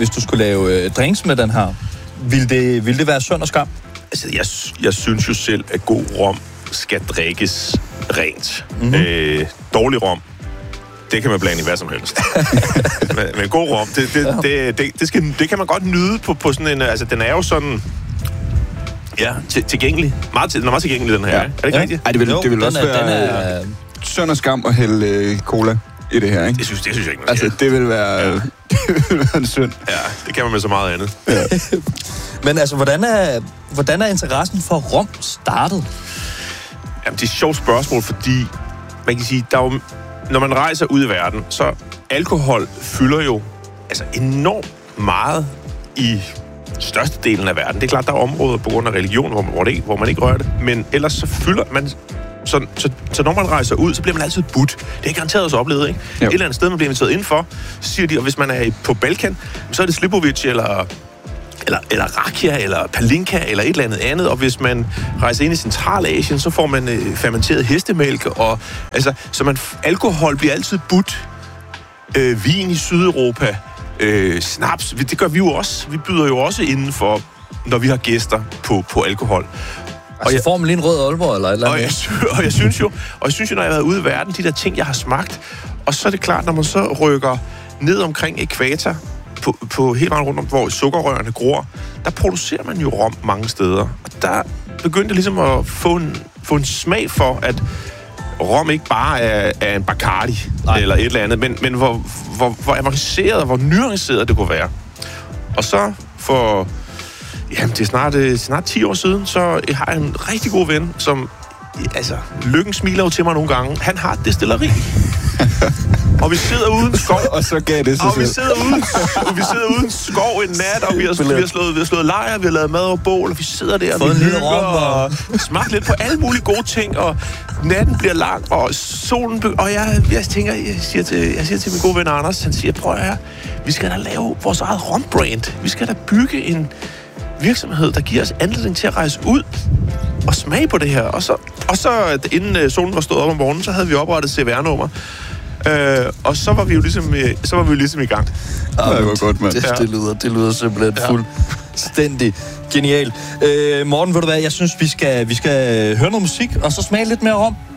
hvis du skulle lave drinks med den her, ville det være synd og skam? Altså, jeg synes jo selv, at god rom skal drikkes rent. Dårlig rom, det kan man blande i hvad som helst. men god rom, det kan man godt nyde på sådan en... Altså, den er jo sådan... Ja, tilgængelig. Meget tilgængelig, den her. Ja. Er det ikke rigtigt? Ej, det vil også være synd og skam at hælde cola i det her, ikke? Det synes jeg ikke, man altså, det vil være en synd. Ja, det kan man med så meget andet. Ja. Men altså, hvordan er interessen for rom startet? Jamen, det er et sjovt spørgsmål, fordi man kan sige, når man rejser ud i verden, så alkohol fylder jo altså enormt meget i størstedelen af verden. Det er klart, der er områder på grund af religion, hvor man ikke rører det, men ellers så fylder man... Så når man rejser ud, så bliver man altid budt. Det er garanteret også oplevet, ikke? Jo. Et eller andet sted, man bliver inviteret indenfor, så siger de, og hvis man er på Balkan, så er det Slipovic eller rakia, eller palinka, eller et eller andet. Og hvis man rejser ind i Centralasien, så får man fermenteret hestemælk, og altså, så alkohol bliver altid budt. Vin i Sydeuropa, snaps, det gør vi jo også. Vi byder jo også indenfor, når vi har gæster på alkohol. Og får man lige en rød Aalborg eller et eller andet? Og jeg synes jo, når jeg har været ude i verden, de der ting, jeg har smagt, og så er det klart, når man så rykker ned omkring ækvator, på hele vejen rundt om, hvor sukkerrørene gror, der producerer man jo rom mange steder. Og der begyndte jeg ligesom at få en smag for, at rom ikke bare er en Bacardi eller et eller andet, men hvor avanceret og hvor nuanceret det kunne være. Og så for... Jamen, det er snart 10 år siden, så har jeg en rigtig god ven, som... Altså, lykken smiler jo til mig nogle gange. Han har et destilleri. Og vi sidder uden skov. Og så gav det sig selv. Vi sidder uden skov en nat, og vi har slået lejr, vi har lavet mad over bål, og vi sidder der og vi hygger og smager lidt på alle mulige gode ting, og natten bliver lang, og solen... Og jeg siger til min gode ven Anders, han siger, prøv at høre, vi skal da lave vores eget rombrand. Vi skal da bygge en virksomhed, der giver os anledning til at rejse ud og smage på det her. Og så inden solen var stået op om morgenen, så havde vi oprettet CVR-nummer. Og så var vi jo ligesom i gang. Ja, det var godt, mand. Det lyder simpelthen fuldstændig genialt. Morten, ved du hvad, jeg synes, vi skal høre noget musik, og så smage lidt mere rom.